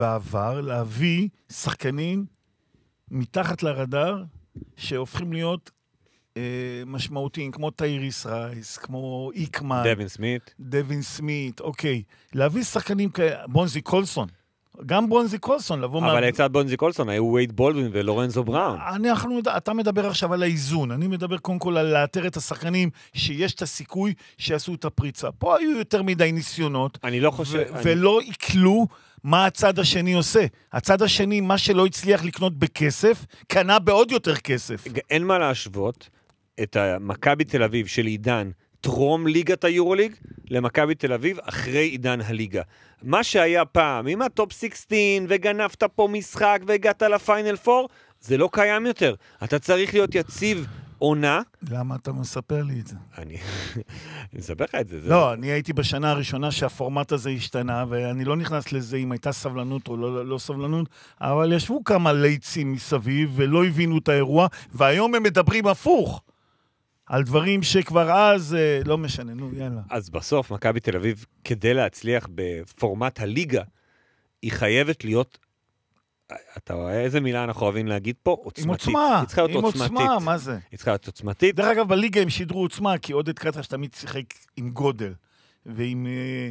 בעבר להביא שחקנים מתחת לרדאר שהופכים להיות משמעותיים, כמו טייריס רייס, כמו איקמן. דווין סמית, אוקיי. להביא שחקנים כאלה, בונזי קולסון. גם בונזי קולסון, לבוא אבל לצד בונזי קולסון היו וייד בולדווין ולורנזו בראון. אתה מדבר עכשיו על האיזון, אני מדבר קודם כל על לאתר את השחקנים שיש את הסיכוי שיעשו את הפריצה. פה היו יותר מדי ניסיונות, אני לא חושב... ולא יקלו מה הצד השני עושה. הצד השני, מה שלא הצליח לקנות בכסף, קנה בעוד יותר כסף. אין מה להשוות את מכבי תל אביב של עידן טרום ליגת היורוליג למכבי תל אביב אחרי עידן הליגה. מה שהיה פעם, עם הטופ 16 וגנפת פה משחק והגעת לפיינל 4, זה לא קיים יותר. אתה צריך להיות יציב עונה. למה אתה מספר לי את זה? אני מספר לך את זה. לא, אני הייתי בשנה הראשונה שהפורמט הזה השתנה, ואני לא נכנס לזה אם הייתה סבלנות או לא סבלנות, אבל ישבו כמה ליצים מסביב ולא הבינו את האירוע, והיום הם מדברים הפוך. על דברים שכבר אז לא משנה, נו, יאללה. אז בסוף, מכבי תל אביב, כדי להצליח בפורמט הליגה, היא חייבת להיות, אתה רואה איזה מילה אנחנו אוהבים להגיד פה? עוצמתית. עם עוצמה, מה זה? היא צריכה להיות עוצמתית. דרך אגב, בליגה הם שידרו עוצמה, כי עודד קטש תמיד שיחק עם גודל, ועם...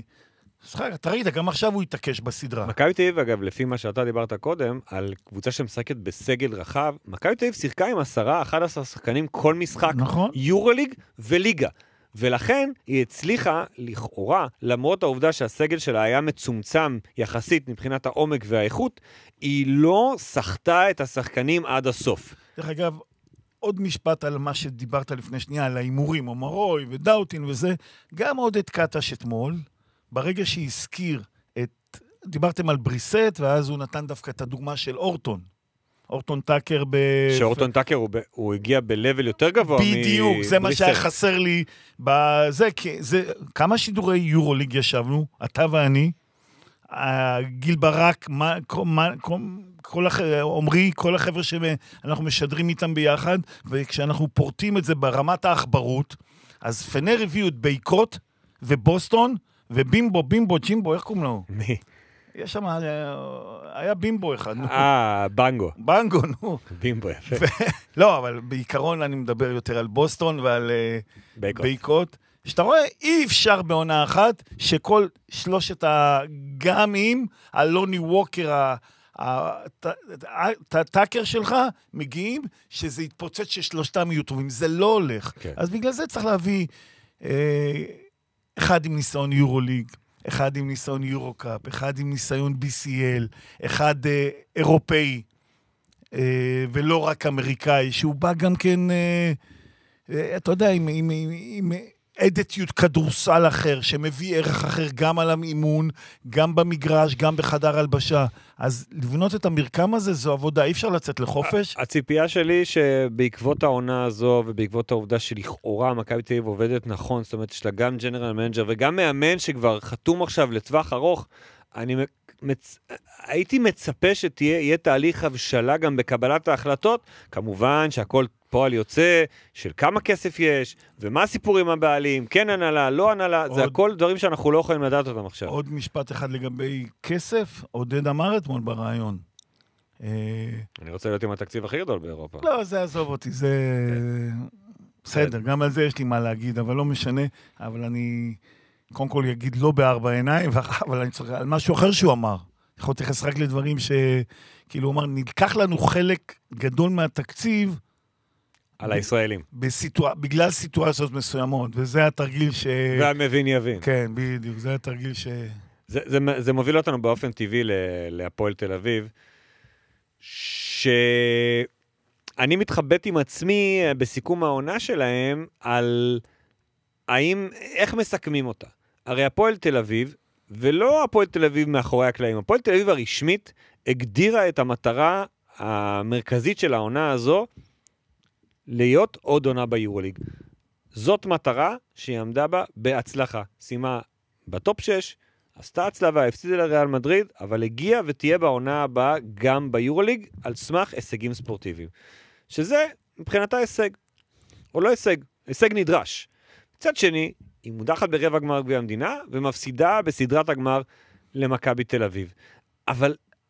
אתה ראית, גם עכשיו הוא יתעקש בסדרה. מכבי תל אביב, אגב, לפי מה שאתה דיברת קודם, על קבוצה שמשחקת בסגל רחב, מכבי תל אביב שיחקה עם 10-11 שחקנים כל משחק, נכון. יורוליג וליגה. ולכן היא הצליחה לכאורה, למרות העובדה שהסגל שלה היה מצומצם יחסית מבחינת העומק והאיכות, היא לא שחתה את השחקנים עד הסוף. דרך אגב, עוד משפט על מה שדיברת לפני שנייה, על האימורים, אומרוי ודאוטין וזה, גם עודד קטש אתמול, ברגע שהזכיר דיברתם על בריסט, ואז הוא נתן דווקא את הדוגמה של אורטון. אורטון טאקר שאורטון טאקר הוא הגיע בלבל יותר גבוה בדיוק, זה מה שהיה חסר לי כמה שידורי יורוליג ישבנו, אתה ואני, גיל ברק, עומרי, כל החבר'ה שאנחנו משדרים איתם ביחד, וכשאנחנו פורטים את זה ברמת האחברות, אז פנר הביאו את בייקוט ובוסטון, ובימבו, ג'ימבו, איך קוראים לו? מי? יש שם, היה בימבו אחד. בנגו. בנגו, נו. בימבו, יפה. לא, אבל בעיקרון אני מדבר יותר על בוסטון ועל בייקוט. שאתה רואה, אי אפשר בעונה אחת, שכל שלושת הגמים, הלוני ווקר, הטאקר שלך, מגיעים, שזה יתפוצץ ששלושתם יהיו טובים. זה לא הולך. אז בגלל זה צריך להביא... אחד עם ניסיון יורוליג, אחד עם ניסיון יורוקאפ, אחד עם ניסיון BCL, אחד אירופאי, ולא רק אמריקאי, שהוא בא גם כן, אתה יודע, עם אדיטיוד כדורסל אחר, שמביא ערך אחר גם על האימון, גם במגרש, גם בחדר הלבשה. אז לבנות את המרקם הזה, זו עבודה, אי אפשר לצאת לחופש. הציפייה שלי שבעקבות העונה הזו, ובעקבות העובדה שלכאורה מכבי תל אביב עובדת נכון, זאת אומרת, יש לה גם ג'נרל מנג'ר, וגם מאמן שכבר חתום עכשיו לטווח ארוך, הייתי מצפה שתהיה תהליך הבשלה גם בקבלת ההחלטות, כמובן שהכל פועל יוצא של כמה כסף יש, ומה הסיפורים הבעלים, כן הנהלה, לא הנהלה, זה הכל דברים שאנחנו לא יכולים לדעת אותם עכשיו. עוד משפט אחד לגבי כסף, עודד אמר אתמול ברעיון. אני רוצה להיות עם התקציב הכי גדול באירופה. לא, זה עזוב אותי, זה... בסדר, גם על זה יש לי מה להגיד, אבל לא משנה, אבל אני קודם כל אגיד לא בארבע עיניים, אבל אני צריך על משהו אחר שהוא אמר. יכול להתייחס רק לדברים שכאילו הוא אמר, נלקח לנו חלק גדול מהתקציב, על הישראלים. בגלל סיטואציות מסוימות, וזה התרגיל והמבין יבין. כן, בדיוק, זה התרגיל זה מוביל אותנו באופן טבעי להפועל תל אביב, שאני מתחבט עם עצמי בסיכום העונה שלהם, על איך מסכמים אותה. הרי הפועל תל אביב, ולא הפועל תל אביב מאחורי הקלעים, הפועל תל אביב הרשמית הגדירה את המטרה המרכזית של העונה הזו, להיות עוד עונה ביורוליג. זאת מטרה שהיא עמדה בה בהצלחה. שימה בטופ 6, עשתה הצלבה, הפסידה לריאל מדריד, אבל הגיעה ותהיה בעונה הבאה גם ביורוליג, על סמך הישגים ספורטיביים. שזה מבחינתה הישג. או לא הישג, הישג נדרש. מצד שני, היא מודחת ברבע גמר גביע המדינה, ומפסידה בסדרת הגמר למכבי תל אביב. אבל